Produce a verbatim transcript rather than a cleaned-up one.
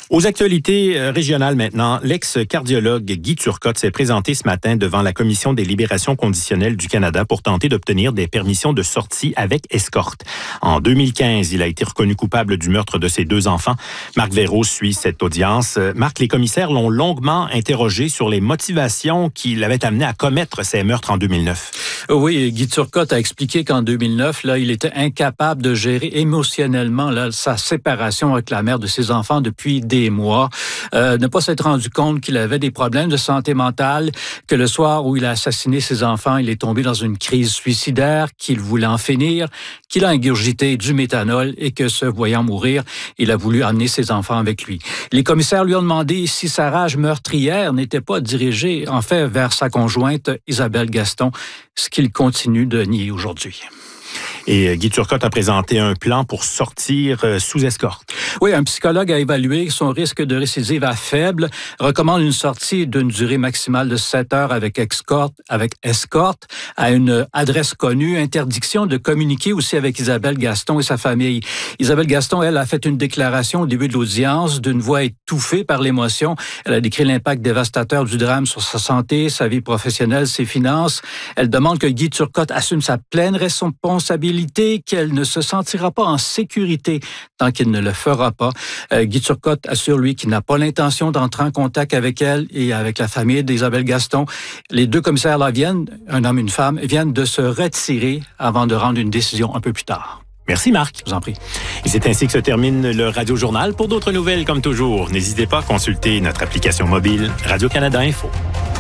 Aux actualités régionales maintenant, l'ex-cardiologue Guy Turcotte s'est présenté ce matin devant la Commission des libérations conditionnelles du Canada pour tenter d'obtenir des permissions de sortie avec escorte. En deux mille quinze, il a été reconnu coupable du meurtre de ses deux enfants. Marc Veyraud suit cette audience. Marc, les commissaires l'ont longuement interrogé sur les motivations qui l'avaient amené à commettre ces meurtres en deux mille neuf. Oui, Guy Turcotte a expliqué qu'en deux mille neuf, là, il était incapable de gérer émotionnellement là, sa séparation avec la mère de ses enfants depuis des mois. Euh, ne pas s'être rendu compte qu'il avait des problèmes de santé mentale, que le soir où il a assassiné ses enfants, il est tombé dans une crise suicidaire, qu'il voulait en finir, qu'il a ingurgité du méthanol et que, se voyant mourir, il a voulu amener ses enfants avec lui. Les commissaires lui ont demandé si sa rage meurtrière n'était pas dirigée, en fait, vers sa conjointe Isabelle Gaston, ce qu'il continue de nier aujourd'hui. Et Guy Turcotte a présenté un plan pour sortir sous escorte. Oui, un psychologue a évalué son risque de récidive à faible, recommande une sortie d'une durée maximale de sept heures avec escorte, avec escorte à une adresse connue, interdiction de communiquer aussi avec Isabelle Gaston et sa famille. Isabelle Gaston, elle, a fait une déclaration au début de l'audience d'une voix étouffée par l'émotion. Elle a décrit l'impact dévastateur du drame sur sa santé, sa vie professionnelle, ses finances. Elle demande que Guy Turcotte assume sa pleine responsabilité, qu'elle ne se sentira pas en sécurité tant qu'il ne le fera pas. Euh, Guy Turcotte assure, lui, qu'il n'a pas l'intention d'entrer en contact avec elle et avec la famille d'Isabelle Gaston. Les deux commissaires là viennent, un homme et une femme, viennent de se retirer avant de rendre une décision un peu plus tard. Merci Marc. Je vous en prie. Et c'est ainsi que se termine le Radio Journal. Pour d'autres nouvelles, comme toujours, n'hésitez pas à consulter notre application mobile Radio-Canada Info.